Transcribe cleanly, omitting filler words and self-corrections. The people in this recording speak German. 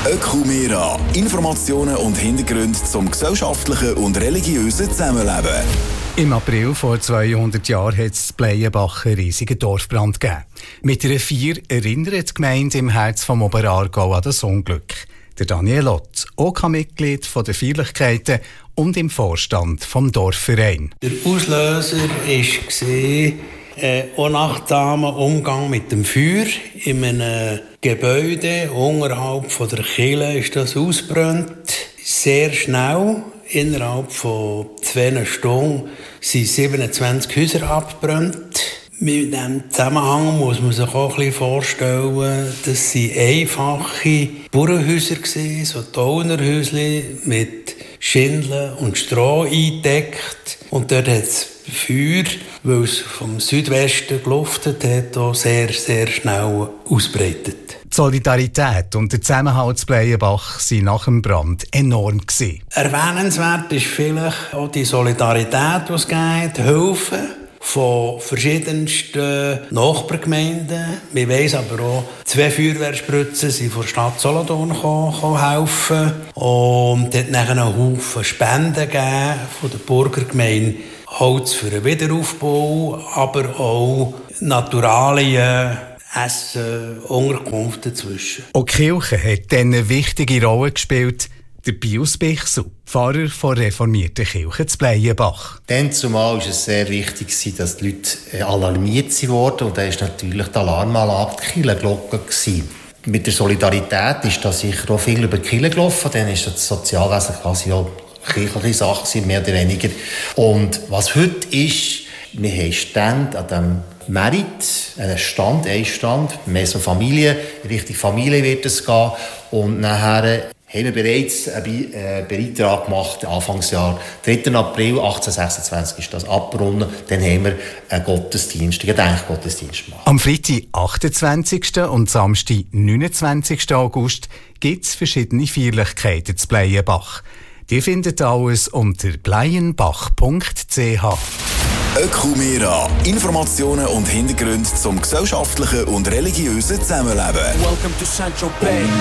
Ökumera. Informationen und Hintergründe zum gesellschaftlichen und religiösen Zusammenleben. Im April vor 200 Jahren hat es in Bleienbach einen riesigen Dorfbrand gegeben. Mit einer Feier erinnert die Gemeinde im Herz vom Oberaargau an das Unglück. Der Daniel Ott, OK-Mitglied der Feierlichkeiten und im Vorstand vom Dorfverein. Der Auslöser war unachtsamer Umgang mit dem Feuer. In einem Gebäude unterhalb von der Kirche ist das ausgebrannt. Sehr schnell, innerhalb von 2 Stunden, sind 27 Häuser abgebrannt. Mit diesem Zusammenhang muss man sich auch ein bisschen vorstellen, das waren einfache Bauernhäuser, so Taunerhäuschen mit Schindeln und Stroh eingedeckt. Und dort hat es Feuer, weil es vom Südwesten geluftet hat, auch sehr, sehr schnell ausbreitet. Die Solidarität und der Zusammenhalt in Bleienbach waren nach dem Brand enorm. Erwähnenswert ist vielleicht auch die Solidarität, die es gibt, Hilfe von verschiedensten Nachbargemeinden. Wir weiss aber auch, 2 Feuerwehrspritzen sind von der Stadt Solothurn helfen. Und es hat nachher einen Haufen Spenden gegeben von der Burgergemeinde. Holz für den Wiederaufbau, aber auch Naturalien, Essen, Unterkunft dazwischen. Auch die Kirche hat dann eine wichtige Rolle gespielt. Der Pius Bichsel, Pfarrer der reformierten Kirche zu Bleienbach. Dann zumal war es sehr wichtig, dass die Leute alarmiert wurden. Und dann war natürlich die Alarmanlage die Kirchenglocke. Mit der Solidarität ist da sicher auch viel über die Kirche gelaufen. Dann ist das Sozialwesen quasi auch kirchliche Sache, mehr oder weniger. Und was heute ist, wir haben Stände an dem Merit, ein Stand, mehr so Familie, Richtung Familie wird es gehen. Und nachher haben wir bereits einen Beitrag gemacht, Anfangsjahr. 3. April 1826 ist das abgerunden. Dann haben wir einen Gottesdienst, einen Gedenkgottesdienst gemacht. Am Freitag, 28. und Samstag, 29. August, gibt es verschiedene Feierlichkeiten zu Bleienbach. Die findet alles unter bleienbach.ch. Ökumera. Informationen und Hintergründe zum gesellschaftlichen und religiösen Zusammenleben. Welcome to Central Bay.